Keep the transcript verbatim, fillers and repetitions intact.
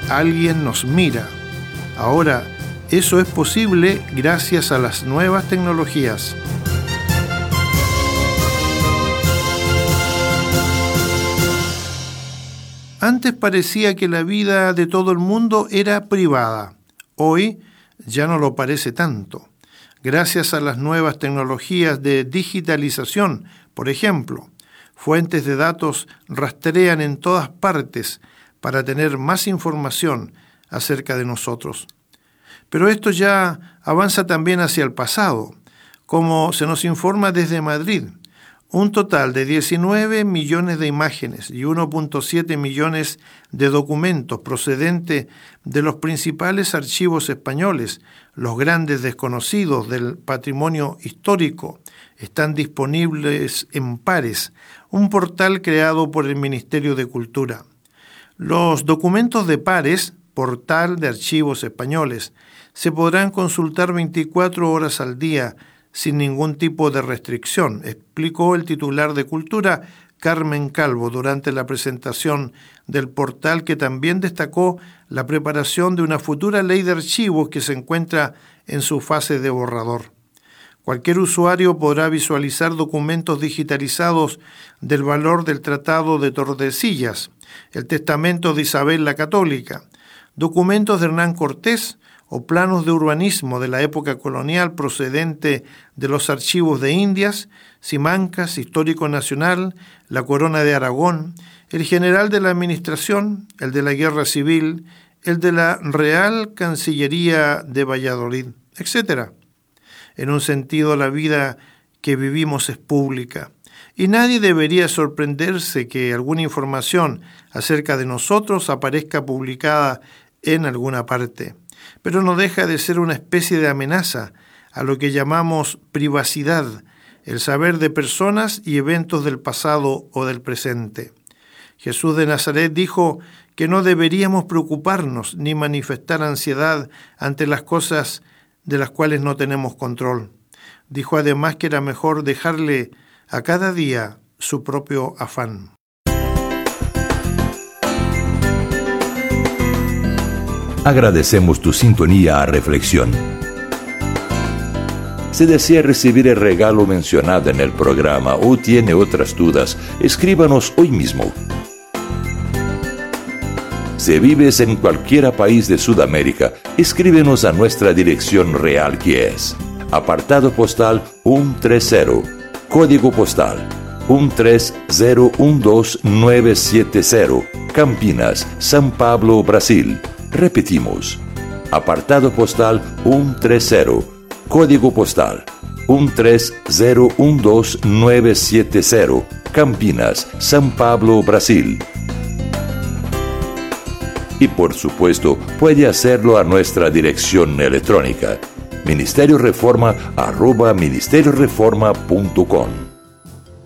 alguien nos mira. Ahora, eso es posible gracias a las nuevas tecnologías. Antes parecía que la vida de todo el mundo era privada. Hoy ya no lo parece tanto. Gracias a las nuevas tecnologías de digitalización, por ejemplo, fuentes de datos rastrean en todas partes para tener más información acerca de nosotros. Pero esto ya avanza también hacia el pasado, como se nos informa desde Madrid. Un total de diecinueve millones de imágenes y uno punto siete millones de documentos procedentes de los principales archivos españoles, los grandes desconocidos del patrimonio histórico, están disponibles en Pares, un portal creado por el Ministerio de Cultura. Los documentos de Pares, portal de archivos españoles, se podrán consultar veinticuatro horas al día sin ningún tipo de restricción, explicó el titular de Cultura, Carmen Calvo, durante la presentación del portal, que también destacó la preparación de una futura ley de archivos que se encuentra en su fase de borrador. Cualquier usuario podrá visualizar documentos digitalizados del valor del Tratado de Tordesillas, el Testamento de Isabel la Católica, documentos de Hernán Cortés o planos de urbanismo de la época colonial procedente de los archivos de Indias, Simancas, Histórico Nacional, la Corona de Aragón, el General de la Administración, el de la Guerra Civil, el de la Real Cancillería de Valladolid, etcétera. En un sentido, la vida que vivimos es pública, y nadie debería sorprenderse que alguna información acerca de nosotros aparezca publicada en alguna parte. Pero no deja de ser una especie de amenaza a lo que llamamos privacidad, el saber de personas y eventos del pasado o del presente. Jesús de Nazaret dijo que no deberíamos preocuparnos ni manifestar ansiedad ante las cosas de las cuales no tenemos control. Dijo además que era mejor dejarle a cada día su propio afán. Agradecemos tu sintonía a Reflexión. Si desea recibir el regalo mencionado en el programa o tiene otras dudas, escríbanos hoy mismo. Si vives en cualquier país de Sudamérica, escríbenos a nuestra dirección real, que es apartado postal ciento treinta, código postal uno tres cero uno dos nueve siete cero, Campinas, São Paulo, Brasil. Repetimos, apartado postal ciento treinta, código postal uno tres cero uno dos nueve siete cero, Campinas, São Paulo, Brasil. Y por supuesto, puede hacerlo a nuestra dirección electrónica, ministerio reforma arroba ministerio reforma punto com.